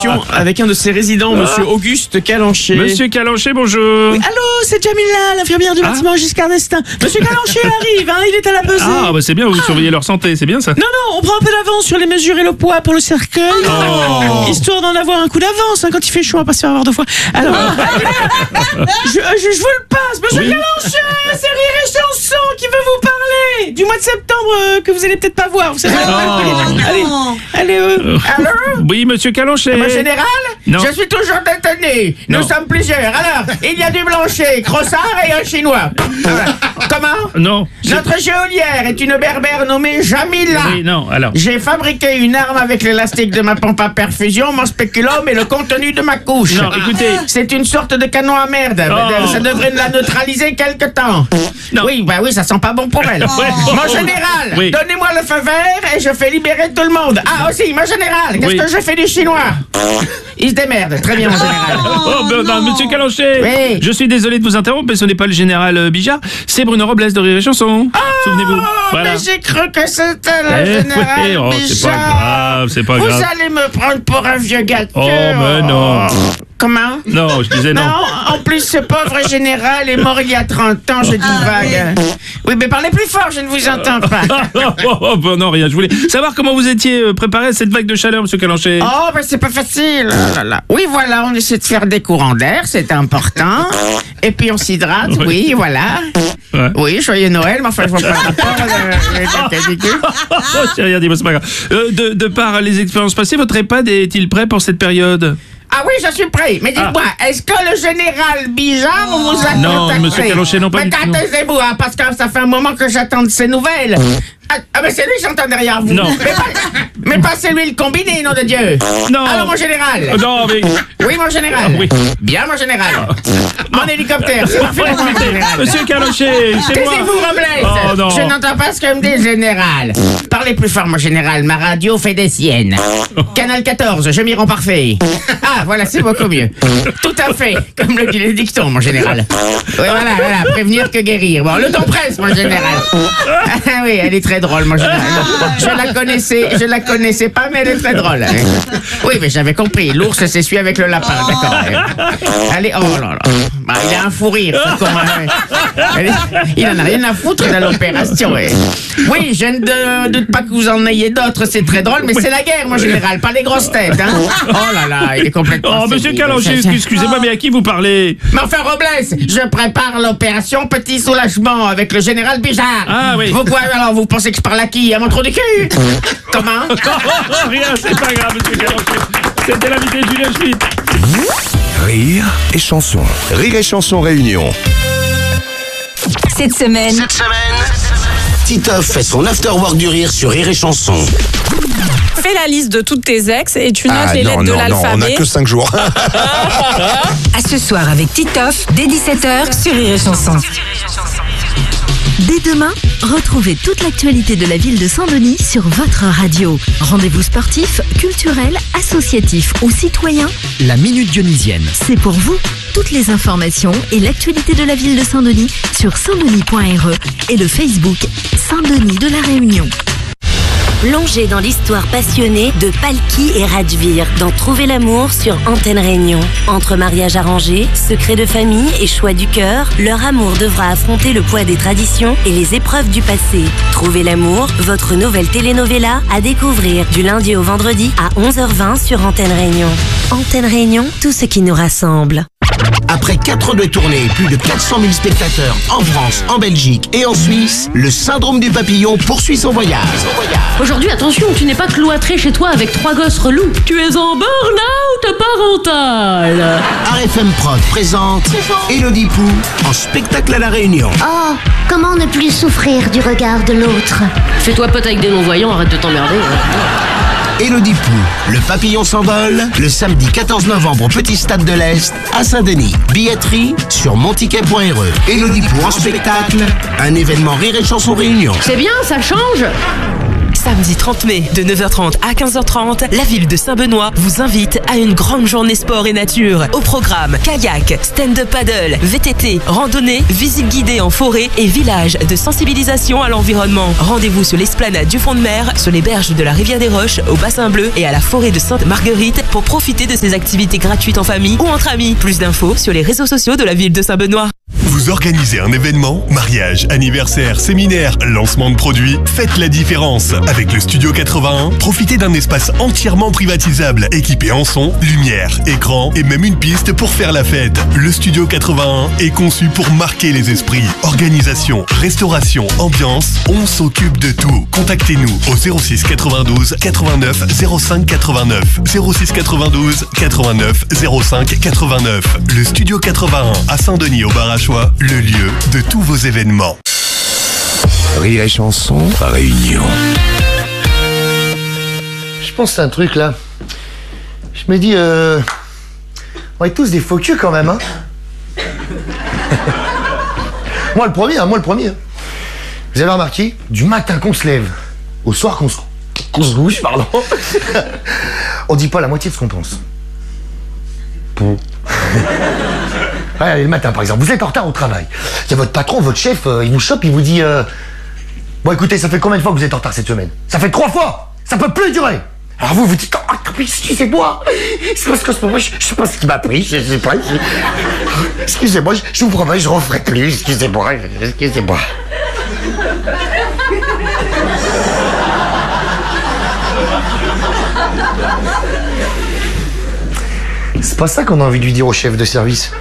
Avec un de ses résidents, monsieur Auguste Calanché. Monsieur Calanché, bonjour. Oui, allô, c'est Jamila, l'infirmière du bâtiment Giscard d'Estaing. Monsieur Calanché arrive, hein, il est à la pesée. Ah, bah c'est bien, vous surveillez leur santé, c'est bien ça. Non, on prend un peu d'avance sur les mesures et le poids pour le cercueil. Histoire d'en avoir un coup d'avance, hein, quand il fait chaud, on va pas se faire avoir deux fois. Alors, je vous le passe, monsieur Calanché, c'est Rire et Chanson qui veut vous parler du mois de septembre que vous allez peut-être pas voir. Vous savez. Allez, allô. Oui, monsieur Calanché. Général, Non. je suis toujours détenu. Non. Nous sommes plusieurs. Alors, il y a du Blanchet, Crossard et un Chinois. Comment? Non. Notre geôlière est une berbère nommée Jamila. Oui, non, alors. J'ai fabriqué une arme avec l'élastique de ma pompe à perfusion, mon spéculum et le contenu de ma couche. Non, écoutez. C'est une sorte de canon à merde. Ça devrait la neutraliser quelque temps. Non. Oui, ça sent pas bon pour elle. Mon général, Oui. donnez-moi le feu vert et je fais libérer tout le monde. Ah, aussi, mon général, qu'est-ce Oui. que je fais du Chinois? Il se démerde. Très bien, mon général. Monsieur Calanché. Oui. Je suis désolé de vous interrompre, mais ce n'est pas le général Bijard, c'est Bruno Robles de Rire et Chanson. Souvenez-vous. Mais j'ai cru que c'était le général Oh, c'est pas Bijard. grave, c'est pas Vous grave. allez me prendre pour un vieux gâteau. Oh, mais non. Comment? Non, je disais non. Non, en plus, ce pauvre général est mort il y a 30 ans, je dis vague. Oui, mais parlez plus fort, je ne vous entends pas. Non, rien, je voulais savoir comment vous étiez préparé à cette vague de chaleur, monsieur Calanché. Oh, c'est pas facile. Oh là là. Oui, voilà, on essaie de faire des courants d'air, c'est important. Et puis on s'hydrate, oui, voilà. Ouais. Oui, joyeux Noël, mais enfin, je vois pas le rapport avec la canicule. J'ai rien dit, mais c'est pas grave. De par les expériences passées, votre EHPAD est-il prêt pour cette période? Ah oui, je suis prêt. Mais dites-moi, est-ce que le général Bijard vous a Non, contacté? monsieur Calanché, non, pas mais du tout. taisez-vous, hein, parce que ça fait un moment que j'attends de ces nouvelles. Ah, mais c'est lui que j'entends derrière vous. Non. Mais passez lui le combiné, nom de Dieu. Non. Alors, mon général. Non, mais... Oui, mon général. Oui. Bien, mon général. Mon hélicoptère, c'est parfait, mon général. Monsieur Calanché, c'est moi. Taisez-vous, Robles. Oh, non. Je n'entends pas ce que me dit le général. Parlez plus fort, mon général. Ma radio fait des siennes. Canal 14, je m'y rends parfait. Ah, voilà, c'est beaucoup mieux. Tout à fait, comme le dit le dicton, mon général. Oui, voilà, prévenir que guérir. Bon, le temps presse, mon général. Ah oui, elle est très drôle, mon général. Je la connaissais pas, mais elle est très drôle. Oui, mais j'avais compris. L'ours s'essuie avec le lapin, d'accord. Allez, oh là là. Bah, il a un fou rire, ce con, hein. Il en a rien à foutre de l'opération. Oui, je ne doute pas que vous en ayez d'autres, c'est très drôle, mais c'est la guerre, mon général, pas les grosses têtes, hein. Oh là là, il est complètement... Oh, monsieur Calanché, excusez-moi, mais à qui vous parlez? Mais enfin, Robles, je prépare l'opération Petit Soulagement avec le général Bijard. Ah oui. Vous pensez que je parle à qui? À mon trou du cul? Comment? Rien, c'est pas grave, monsieur Calanché. C'était l'invité de Julien Schmitt. Rire et Chanson. Rire et Chanson Réunion. Cette semaine, Titoff fait son afterwork du rire sur Rire et Chanson. Fais la liste de toutes tes ex et tu notes les lettres de on a l'alphabet. que 5 jours. à ce soir avec Titoff, dès 17h sur Rire et Chanson. Dès demain, retrouvez toute l'actualité de la ville de Saint-Denis sur votre radio. Rendez-vous sportifs, culturels, associatifs ou citoyens, La Minute Dionysienne. c'est pour vous. Toutes les informations et l'actualité de la ville de Saint-Denis sur saintdenis.re et le Facebook Saint-Denis de la Réunion. Plongez dans l'histoire passionnée de Palki et Radjvir dans Trouver l'amour sur Antenne Réunion. Entre mariage arrangé, secrets de famille et choix du cœur, leur amour devra affronter le poids des traditions et les épreuves du passé. Trouver l'amour, votre nouvelle telenovela à découvrir du lundi au vendredi à 11h20 sur Antenne Réunion. Antenne Réunion, tout ce qui nous rassemble. Après 4 ans de tournée et plus de 400 000 spectateurs en France, en Belgique et en Suisse, le syndrome du papillon poursuit son voyage. Aujourd'hui, attention, tu n'es pas cloîtré chez toi avec 3 gosses relous. Tu es en burn-out parental. RFM Prod présente Élodie Pou en spectacle à La Réunion. Oh, comment ne plus souffrir du regard de l'autre? Fais-toi pote avec des non-voyants, arrête de t'emmerder. Élodie Pou, le papillon s'envole, le samedi 14 novembre au Petit Stade de l'Est, à Saint-Denis. Billetterie sur montiquet.re. Élodie Pou en spectacle, un événement Rire et Chanson Réunion. C'est bien, ça change. samedi 30 mai, de 9h30 à 15h30, la ville de Saint-Benoît vous invite à une grande journée sport et nature. Au programme, kayak, stand-up paddle, VTT, randonnée, visite guidée en forêt et village de sensibilisation à l'environnement. Rendez-vous sur l'esplanade du Fond de Mer, sur les berges de la Rivière des Roches, au Bassin Bleu et à la forêt de Sainte-Marguerite pour profiter de ces activités gratuites en famille ou entre amis. Plus d'infos sur les réseaux sociaux de la ville de Saint-Benoît. Vous organisez un événement, mariage, anniversaire, séminaire, lancement de produits, faites la différence. Avec le Studio 81, profitez d'un espace entièrement privatisable, équipé en son, lumière, écran et même une piste pour faire la fête. Le Studio 81 est conçu pour marquer les esprits. Organisation, restauration, ambiance, on s'occupe de tout. Contactez-nous au 06 92 89 05 89. 06 92 89 05 89. Le Studio 81 à Saint-Denis au Bar-à-Choix, le lieu de tous vos événements. Rire et chanson, réunion. Je pense à un truc là. Je me dis, on est tous des faux culs quand même, hein. Moi le premier. Vous avez remarqué, du matin qu'on se lève, au soir qu'on se couche, pardon, on dit pas la moitié de ce qu'on pense. Ouais, allez, le matin par exemple, vous êtes en retard au travail. Il y a votre patron, votre chef, il vous chope, il vous dit bon écoutez, ça fait combien de fois que vous êtes en retard cette semaine? Ça fait 3 fois. Ça peut plus durer. Alors vous dites excusez-moi, c'est parce que moi, je sais pas ce qui m'a pris, je sais pas. Excusez-moi, je vous promets, je referai plus, excusez-moi. C'est pas ça qu'on a envie de lui dire au chef de service.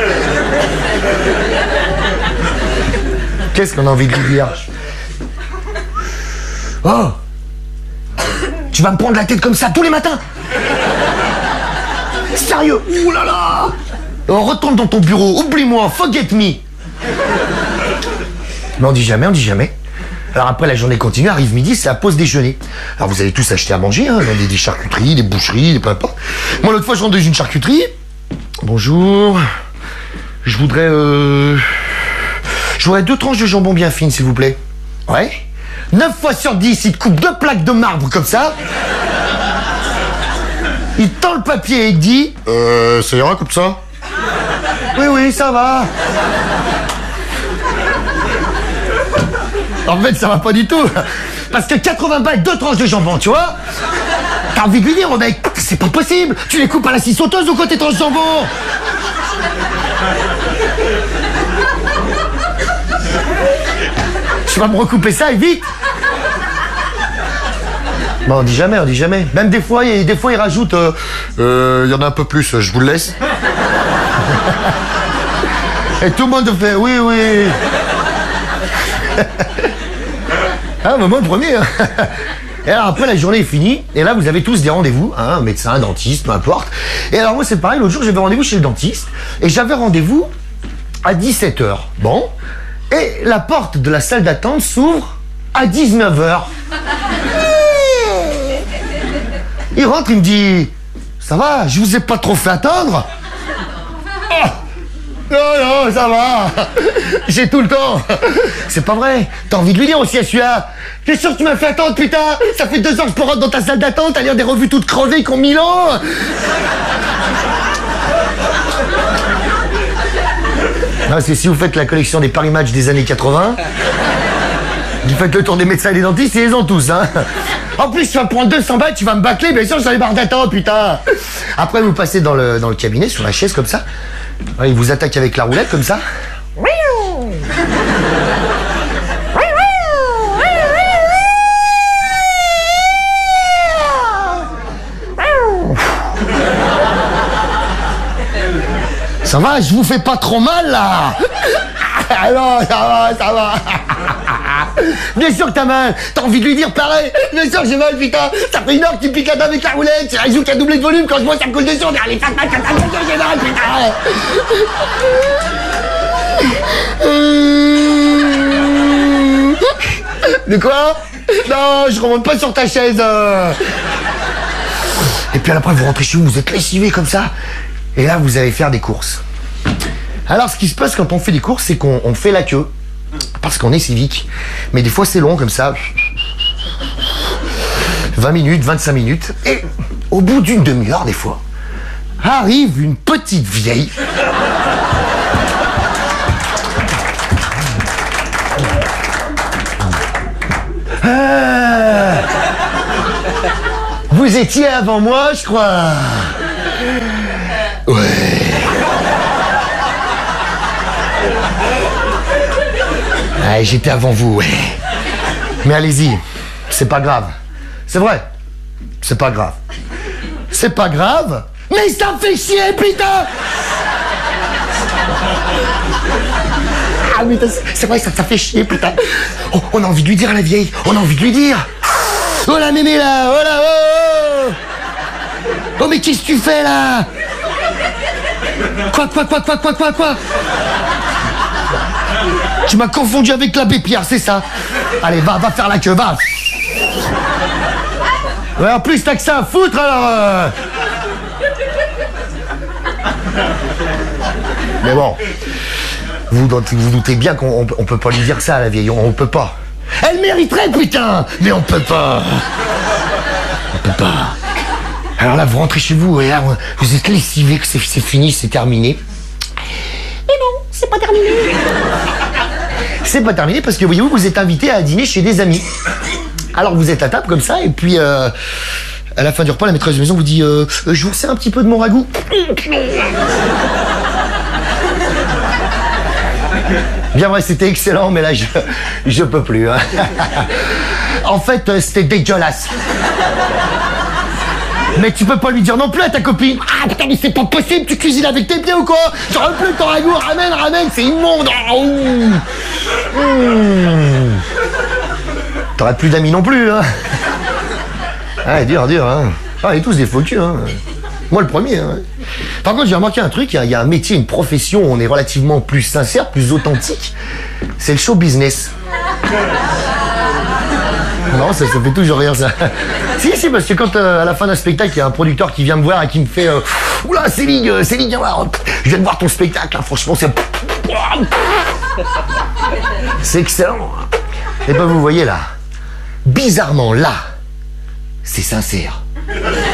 Qu'est-ce qu'on a envie de lui dire? Oh, tu vas me prendre la tête comme ça tous les matins? Sérieux? Ouh là là! On retourne dans ton bureau, oublie-moi, forget me. Mais on dit jamais. Alors après la journée continue, arrive midi, c'est la pause déjeuner. Alors vous allez tous acheter à manger, hein, dans des charcuteries, des boucheries, des peu importe. Moi l'autre fois je rentre dans une charcuterie. Bonjour. Je voudrais 2 tranches de jambon bien fines s'il vous plaît. Ouais. 9 fois sur 10, il te coupe 2 plaques de marbre comme ça. Il tend le papier et il te dit ça ira comme ça? Oui, ça va. En fait, ça va pas du tout. Parce que 80 balles, 2 tranches de jambon, tu vois? T'as envie de lui dire, oh mec, c'est pas possible. Tu les coupes à la scie sauteuse ou quoi tes tranches de jambon? Tu vas me recouper ça et vite. Bon, on dit jamais. Même des fois il rajoute y en a un peu plus, je vous le laisse. Et tout le monde fait oui. Ah, mais moi le premier. Et alors après la journée est finie, et là vous avez tous des rendez-vous, hein, un médecin, un dentiste, peu importe. Et alors moi c'est pareil, l'autre jour j'avais rendez-vous chez le dentiste, et j'avais rendez-vous à 17h. Bon, et la porte de la salle d'attente s'ouvre à 19h. Il rentre, il me dit ça va, je vous ai pas trop fait attendre? Oh, non, ça va. J'ai tout le temps. C'est pas vrai. T'as envie de lui dire aussi à celui-là. T'es sûr que tu m'as fait attendre, putain? Ça fait 2 ans que je rentre dans ta salle d'attente à lire des revues toutes crevées qui ont 1000 ans. Non, parce que si vous faites la collection des Paris Match des années 80, vous faites le tour des médecins et des dentistes, ils les ont tous, hein. En plus, tu vas me prendre 200 balles, tu vas me bâcler, bien sûr, sur les barres d'attente, putain. Après, vous passez dans le cabinet, sur la chaise, comme ça. Il vous attaque avec la roulette, comme ça. Ça va, je vous fais pas trop mal, là. Alors, ça va. Bien sûr que t'as mal. T'as envie de lui dire pareil. Bien sûr que j'ai mal, putain. Ça fait 1 heure que tu piques la dame avec la roulette. C'est un joue qui a doublé de volume. Quand je vois ça coule dessus, on dit allez, j'ai mal, putain. De quoi? Non, je remonte pas sur ta chaise. Et puis après, vous rentrez chez vous, vous êtes lessivé comme ça. Et là, vous allez faire des courses. Alors, ce qui se passe quand on fait des courses, c'est qu'on fait la queue. Parce qu'on est civique. Mais des fois, c'est long comme ça. 20 minutes, 25 minutes, et au bout d'une demi-heure, des fois, arrive une petite vieille. Vous étiez avant moi, je crois. Ouais. Ouais, j'étais avant vous, ouais. Mais allez-y, c'est pas grave. C'est vrai, c'est pas grave. C'est pas grave, mais ça fait chier, putain! Ah oui, c'est vrai, ça fait chier, putain. Oh, on a envie de lui dire à la vieille, on a envie de lui dire. Oh la mémé là, oh là, oh! Oh mais qu'est-ce que tu fais là? Quoi? Tu m'as confondu avec l'abbé Pierre, c'est ça? Allez, va faire la queue, va. Ouais, en plus t'as que ça à foutre alors. Mais bon, vous doutez bien qu'on peut pas lui dire ça à la vieille, on peut pas. Elle mériterait, putain, mais on peut pas. On peut pas. Alors là, vous rentrez chez vous et là, vous êtes lessivé que c'est fini, c'est terminé. Mais non, c'est pas terminé. C'est pas terminé parce que voyez-vous, vous êtes invité à dîner chez des amis. Alors vous êtes à table comme ça et puis à la fin du repas, la maîtresse de maison vous dit je vous sers un petit peu de mon ragoût. Bien vrai, c'était excellent, mais là je peux plus. Hein. En fait, c'était dégueulasse. Mais tu peux pas lui dire non plus à ta copine. Ah putain, mais c'est pas possible, tu cuisines avec tes pieds ou quoi? J'aurais plus ton ragoût, ramène, c'est immonde. T'aurais plus d'amis non plus, hein. Ah, dur, hein. Ah, on est tous des faux culs, hein. Moi le premier, hein. Par contre, j'ai remarqué un truc, il y a un métier, une profession où on est relativement plus sincère, plus authentique. C'est le show business. Non, ça fait toujours rire, ça. Si, parce que quand à la fin d'un spectacle, il y a un producteur qui vient me voir et qui me fait oula, Céline, viens voir. Je viens de voir ton spectacle, hein, franchement, c'est excellent. Et ben, vous voyez là, bizarrement là, c'est sincère.